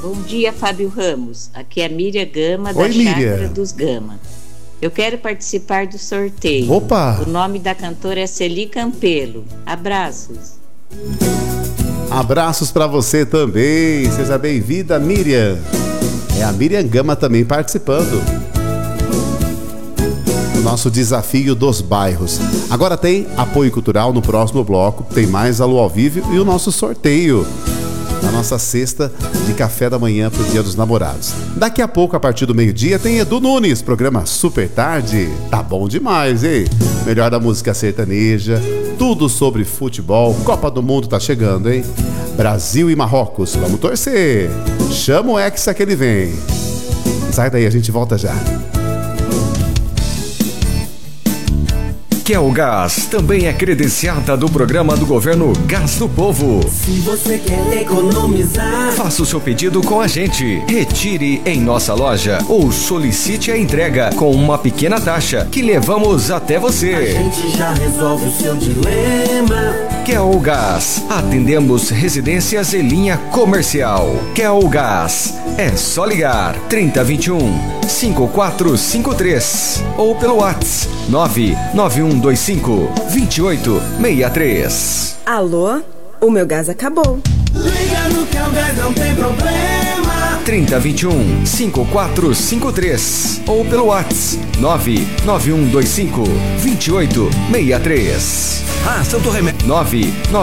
Bom dia, Fábio Ramos. Aqui é a Miriam Gama, da Oi, Miriam. Chácara dos Gama. Eu quero participar do sorteio. Opa! O nome da cantora é Celi Campelo. Abraços. Abraços pra você também. Seja bem-vinda, Miriam. É a Miriam Gama também participando do nosso desafio dos bairros. Agora tem apoio cultural no próximo bloco. Tem mais Alô ao Vivo e o nosso sorteio na nossa cesta de café da manhã pro Dia dos Namorados. Daqui a pouco, a partir do meio-dia, tem Edu Nunes, programa Super Tarde. Tá bom demais, hein? Melhor da música sertaneja, tudo sobre futebol. Copa do Mundo tá chegando, hein? Brasil e Marrocos, vamos torcer. Chama o Hexa que ele vem. Sai daí, a gente volta já. Kelgás também é credenciada do programa do governo Gás do Povo. Se você quer economizar, faça o seu pedido com a gente. Retire em nossa loja ou solicite a entrega com uma pequena taxa que levamos até você. A gente já resolve o seu dilema. Kelgás, atendemos residências e linha comercial. Kelgás, é só ligar 3021-5453 ou pelo WhatsApp 99125-2863. Alô? O meu gás acabou. Liga no Kelgás, não tem problema. 3021-5453 ou pelo WhatsApp 99125-2863. Ah, Santo Remédio. 991